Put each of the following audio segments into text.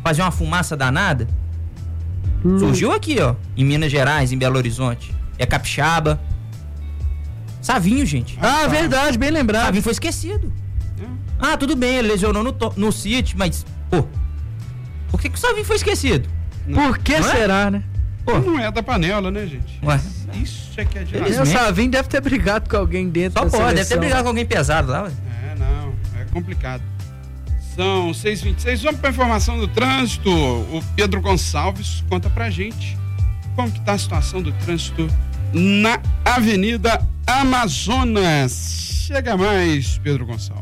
fazia uma fumaça danada. Surgiu aqui, ó, em Minas Gerais, em Belo Horizonte. É capixaba. Savinho, gente. Verdade, bem lembrado. Savinho foi esquecido. Tudo bem, ele lesionou no City, mas, pô, por que o Savinho foi esquecido? Por que será, né? Pô, não é da panela, né, gente? Ué. Isso é que é de O Savinho deve ter brigado com alguém dentro da seleção. Deve ter brigado com alguém pesado lá, ué. Não, é complicado. São 6h26, vamos para a informação do trânsito. O Pedro Gonçalves conta pra gente como que tá a situação do trânsito na Avenida Amazonas. Chega mais, Pedro Gonçalves.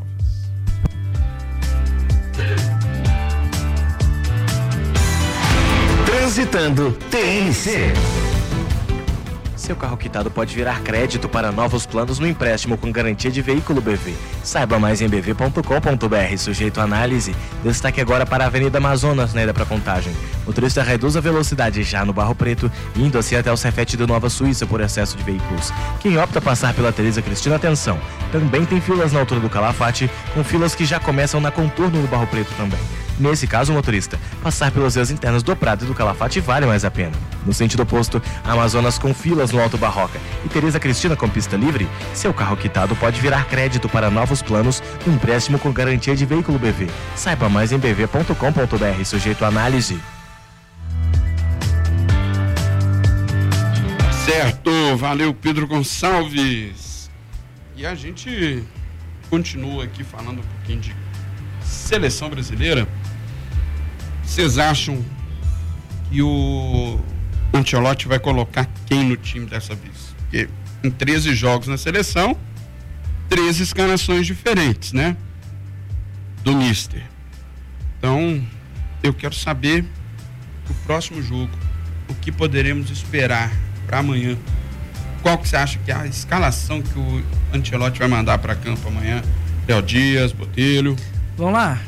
Transitando TNC. Seu carro quitado pode virar crédito para novos planos no empréstimo com garantia de veículo BV. Saiba mais em bv.com.br, sujeito à análise. Destaque agora para a Avenida Amazonas, na ida para Contagem. O motorista reduz a velocidade já no Barro Preto, indo assim até o Cefete do Nova Suíça por excesso de veículos. Quem opta passar pela Teresa Cristina, atenção. Também tem filas na altura do Calafate, com filas que já começam na contorno do Barro Preto também. Nesse caso, o motorista, passar pelas vias internas do Prado e do Calafate vale mais a pena. No sentido oposto, Amazonas com filas no Alto Barroca e Teresa Cristina com pista livre, seu carro quitado pode virar crédito para novos planos no empréstimo com garantia de veículo BV. Saiba mais em bv.com.br, sujeito à análise. Certo, valeu, Pedro Gonçalves. E a gente continua aqui falando um pouquinho de seleção brasileira. Vocês acham que o Ancelotti vai colocar quem no time dessa vez? Porque em 13 jogos na seleção, 13 escalações diferentes, né? Do Mister. Então, eu quero saber o próximo jogo, o que poderemos esperar para amanhã. Qual que você acha que é a escalação que o Ancelotti vai mandar para campo amanhã? Léo Dias, Botelho. Vamos lá.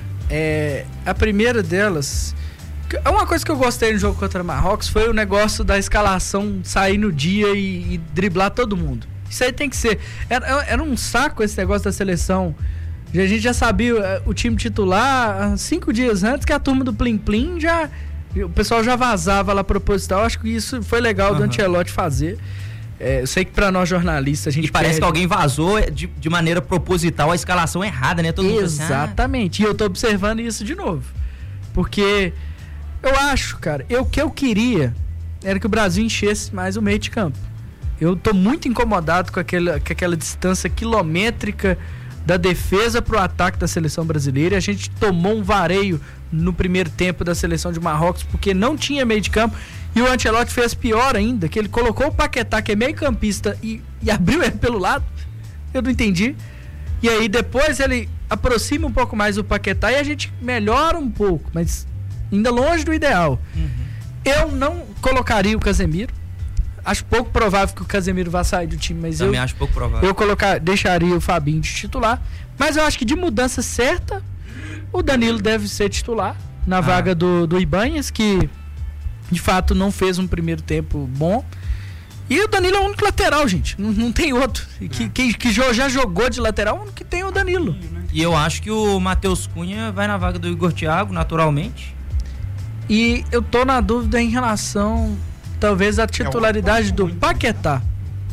A primeira delas, uma coisa que eu gostei no jogo contra Marrocos foi o negócio da escalação sair no dia e driblar todo mundo. Isso aí tem que ser. Era um saco esse negócio da seleção. A gente já sabia o time titular 5 dias antes, que a turma do Plim Plim o pessoal já vazava lá proposital. Acho que isso foi legal do Ancelotti fazer. Eu sei que pra nós jornalistas a gente parece que alguém vazou de maneira proposital a escalação errada, né? Todo mundo exatamente. E eu tô observando isso de novo. Porque eu acho, cara, o que eu queria era que o Brasil enchesse mais o meio de campo. Eu tô muito incomodado com aquela distância quilométrica da defesa pro ataque da seleção brasileira. A gente tomou um vareio no primeiro tempo da seleção de Marrocos porque não tinha meio de campo. E o Ancelotti fez pior ainda, que ele colocou o Paquetá, que é meio campista, e abriu ele pelo lado. Eu não entendi. E aí depois ele aproxima um pouco mais o Paquetá e a gente melhora um pouco, mas ainda longe do ideal. Eu não colocaria o Casemiro. Acho pouco provável que o Casemiro vá sair do time, mas também acho pouco provável. Eu deixaria o Fabinho de titular. Mas eu acho que de mudança certa, o Danilo deve ser titular na vaga do Ibanhas, que de fato não fez um primeiro tempo bom. E o Danilo é o único lateral, gente. Não tem outro. Que já jogou de lateral, o único que tem é o Danilo. E eu acho que o Matheus Cunha vai na vaga do Igor Thiago, naturalmente. E eu tô na dúvida em relação, talvez, à titularidade do Paquetá.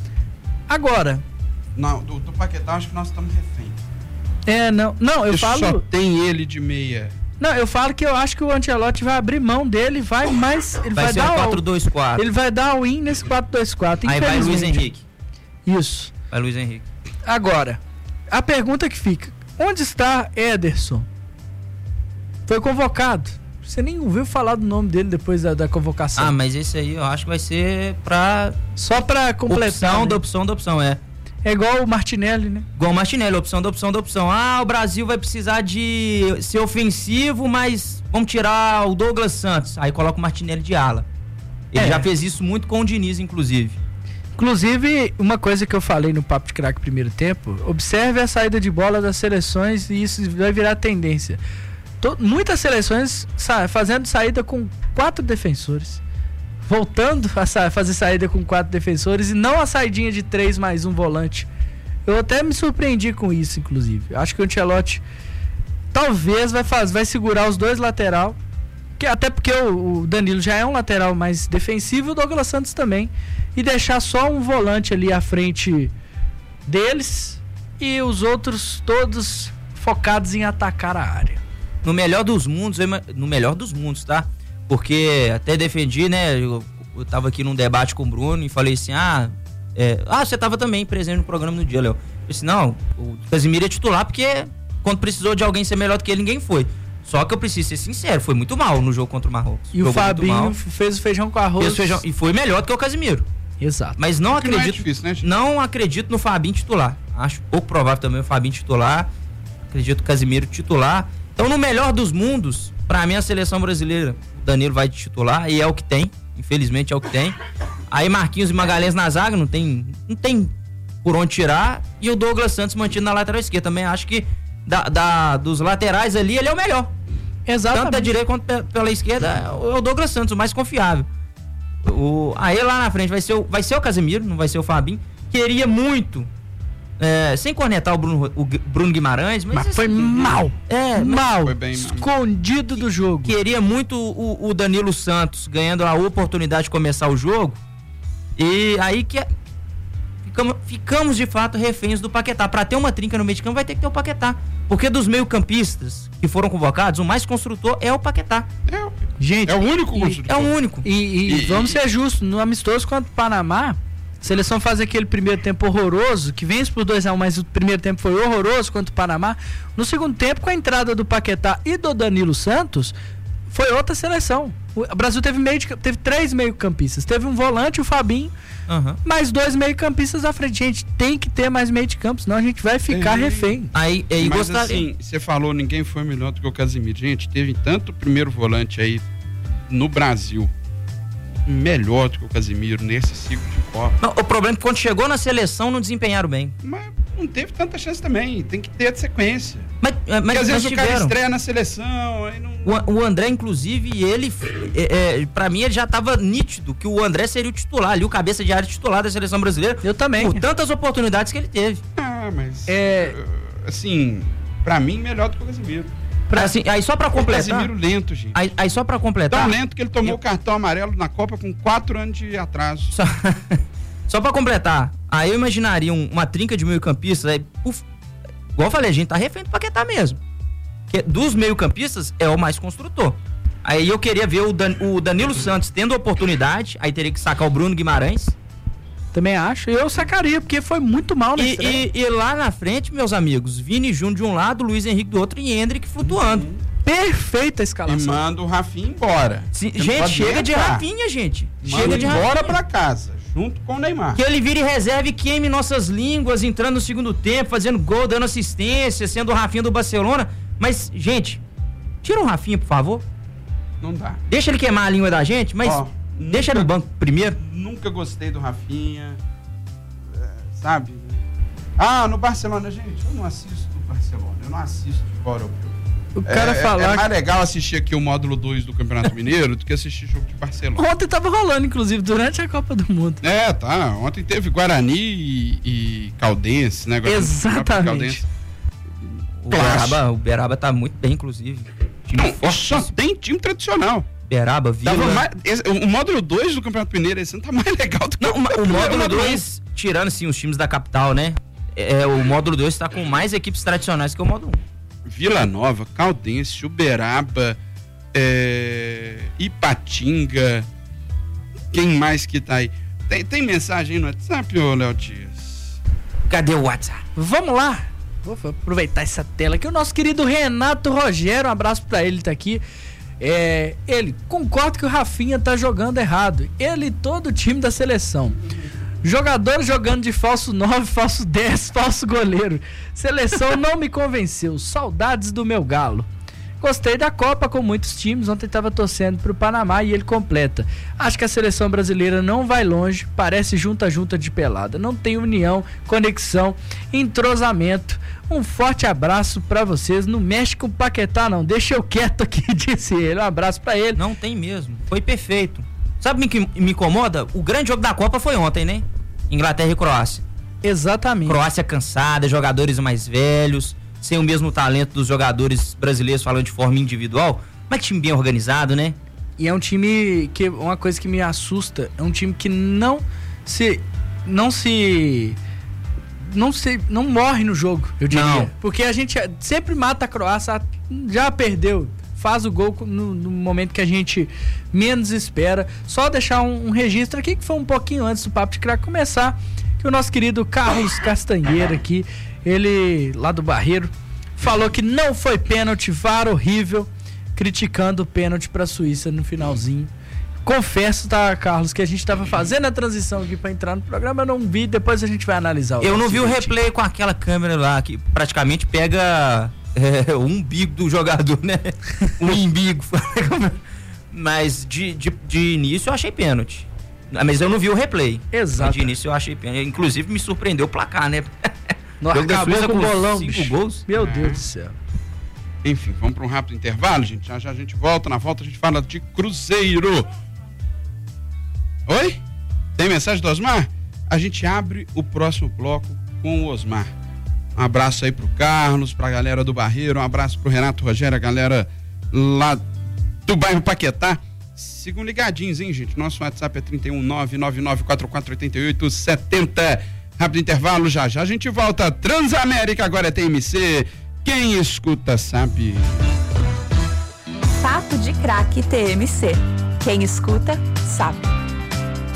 Agora. Não, do Paquetá acho que nós estamos refém. Não, eu falo. Só tem ele de meia. Não, eu falo que eu acho que o Ancelotti vai abrir mão dele, ele vai ser dar 4-2-4. Ele vai dar o win nesse 4-2-4. Aí vai Luiz Henrique. Isso. Vai Luiz Henrique. Agora, a pergunta que fica: onde está Ederson? Foi convocado. Você nem ouviu falar do nome dele depois da convocação. Mas esse aí eu acho que vai ser só pra completar. Opção da opção. É igual o Martinelli, né? Igual o Martinelli, opção da opção. O Brasil vai precisar de ser ofensivo, mas vamos tirar o Douglas Santos. Aí coloca o Martinelli de ala. Ele já fez isso muito com o Diniz, inclusive. Inclusive, uma coisa que eu falei no Papo de Craque primeiro tempo, observe a saída de bola das seleções e isso vai virar tendência. Muitas seleções fazendo saída com 4 defensores. Voltando a fazer saída com 4 defensores e não a saidinha de 3 mais um volante. Eu até me surpreendi com isso, inclusive. Acho que o Ancelotti talvez vai segurar os 2 lateral Até porque o Danilo já é um lateral mais defensivo e o Douglas Santos também. E deixar só um volante ali à frente deles e os outros todos focados em atacar a área. No melhor dos mundos, tá? Porque até defendi, né? Eu tava aqui num debate com o Bruno e falei assim, você tava também presente no programa no dia, Léo. Eu disse, não, o Casimiro é titular porque quando precisou de alguém ser melhor do que ele, ninguém foi. Só que eu preciso ser sincero, foi muito mal no jogo contra o Marrocos. E o Fabinho fez o feijão com arroz. E foi melhor do que o Casimiro. Exato. Mas não acredito, não é difícil, né, gente? Não acredito no Fabinho titular. Acho pouco provável também o Fabinho titular. Acredito no Casimiro titular. Então, no melhor dos mundos, pra mim a seleção brasileira, o Danilo vai de titular e é o que tem. Infelizmente é o que tem. Aí Marquinhos e Magalhães na zaga, não tem por onde tirar. E o Douglas Santos mantido na lateral esquerda. Também acho que dos laterais ali, ele é o melhor. Exatamente. Tanto da direita quanto pela esquerda, é o Douglas Santos, o mais confiável. Aí lá na frente vai ser o Casemiro, não vai ser o Fabinho. Queria muito, sem cornetar o Bruno Guimarães, mas foi mal. Mal. Foi bem escondido do jogo. Queria muito o Danilo Santos ganhando a oportunidade de começar o jogo. E aí ficamos de fato reféns do Paquetá. Pra ter uma trinca no meio de campo vai ter que ter o Paquetá. Porque dos meio-campistas que foram convocados, o mais construtor é o Paquetá. Gente, é o único construtor. É o único. E vamos ser justos, no amistoso contra o Panamá, a seleção faz aquele primeiro tempo horroroso, que vence por 2-1, mas o primeiro tempo foi horroroso contra o Panamá. No segundo tempo, com a entrada do Paquetá e do Danilo Santos, foi outra seleção. O Brasil teve 3 meio-campistas. Teve um volante, o Fabinho, mais 2 meio-campistas à frente. Gente, tem que ter mais meio de campo, senão a gente vai ficar refém. Mas assim, você falou, ninguém foi melhor do que o Casimiro. Gente, teve tanto primeiro volante aí no Brasil melhor do que o Casimiro nesse ciclo de Copa. Não, o problema é que quando chegou na seleção não desempenharam bem. Mas não teve tanta chance também, tem que ter de sequência. Mas às vezes o cara estreia na seleção, aí não... O André, inclusive, ele, pra mim, ele já tava nítido que o André seria o titular ali, o cabeça de área titular da seleção brasileira. Eu também. Por tantas oportunidades que ele teve. Mas, assim, pra mim, melhor do que o Casimiro. Assim, aí só pra completar... O Casimiro lento, gente. Aí só pra completar... Tão lento que ele tomou o cartão amarelo na Copa com 4 anos de atraso. Só pra completar, aí eu imaginaria uma trinca de meio-campistas, igual eu falei, a gente tá refém do Paquetá mesmo. Que dos meio-campistas é o mais construtor. Aí eu queria ver o Danilo Santos tendo oportunidade, aí teria que sacar o Bruno Guimarães. Também acho, eu sacaria, porque foi muito mal na estreia. E lá na frente, meus amigos, Vini Júnior de um lado, Luiz Henrique do outro e Hendrick flutuando. Perfeita a escalação. E manda o Rafinha embora. Gente, chega de Rafinha, gente. Chega de embora Rafinha. Pra casa, junto com o Neymar. Que ele vire reserva e queime nossas línguas, entrando no segundo tempo, fazendo gol, dando assistência, sendo o Rafinha do Barcelona. Mas, gente, tira o Rafinha, por favor. Não dá. Deixa ele queimar a língua da gente, mas deixa ele no banco primeiro. Nunca gostei do Rafinha, sabe? No Barcelona, gente, eu não assisto do Barcelona, eu não assisto de fora. O cara falar... É mais legal assistir aqui o módulo 2 do Campeonato Mineiro do que assistir jogo de Barcelona. Ontem tava rolando, inclusive, durante a Copa do Mundo. Tá. Ontem teve Guarani e Caldense, né? Exatamente. O Beraba tá muito bem, inclusive. Só tem time tradicional. Beraba, Vila... O módulo 2 do Campeonato Mineiro esse ano tá mais legal do que o módulo 2, tirando assim os times da capital, né? O módulo 2 tá com mais equipes tradicionais que o módulo 1. Vila Nova, Caldense, Uberaba, Ipatinga. Quem mais que tá aí? Tem mensagem aí no WhatsApp, ô Léo Dias? Cadê o WhatsApp? Vamos lá. Vou aproveitar essa tela aqui. O nosso querido Renato Rogério, um abraço pra ele, tá aqui. Ele concorda que o Rafinha tá jogando errado. Ele e todo o time da seleção. Jogadores jogando de falso 9, falso 10, falso goleiro. Seleção não me convenceu. Saudades do meu galo. Gostei da Copa com muitos times. Ontem estava torcendo pro Panamá e ele completa. Acho que a seleção brasileira não vai longe. Parece junta de pelada. Não tem união, conexão, entrosamento. Um forte abraço pra vocês. Não mexe com o Paquetá, não. Deixa eu quieto aqui, disse ele. Um abraço pra ele. Não tem mesmo. Foi perfeito. Sabe o que me incomoda? O grande jogo da Copa foi ontem, né? Inglaterra e Croácia. Exatamente. Croácia cansada, jogadores mais velhos, sem o mesmo talento dos jogadores brasileiros falando de forma individual. Mas time bem organizado, né? E é um time que, uma coisa que me assusta, é um time que não morre no jogo, eu diria. Não. Porque a gente sempre mata a Croácia, já perdeu, faz o gol no momento que a gente menos espera. Só deixar um registro aqui, que foi um pouquinho antes do Papo de Craque começar, que o nosso querido Carlos Castanheira aqui, ele lá do Barreiro, falou que não foi pênalti, VAR horrível, criticando o pênalti pra Suíça no finalzinho. Confesso, tá, Carlos, que a gente tava fazendo a transição aqui pra entrar no programa, eu não vi, depois a gente vai analisar. Eu não vi o replay com aquela câmera lá, que praticamente pega o umbigo do jogador, né? O umbigo. Mas de início eu achei pênalti. Mas eu não vi o replay. Exato. De início eu achei pênalti. Inclusive me surpreendeu o placar, né? Acabou com o bolão, 5 bicho. gols. Meu Deus do céu. Enfim, vamos para um rápido intervalo, gente. Já a gente volta. Na volta a gente fala de Cruzeiro. Oi? Tem mensagem do Osmar? A gente abre o próximo bloco com o Osmar. Um abraço aí pro Carlos, pra galera do Barreiro, um abraço pro Renato Rogério, a galera lá do bairro Paquetá. Sigam ligadinhos, hein, gente? Nosso WhatsApp é 31999448870. Rápido intervalo, já a gente volta. Transamérica agora é TMC. Quem escuta sabe. Papo de Craque TMC. Quem escuta sabe.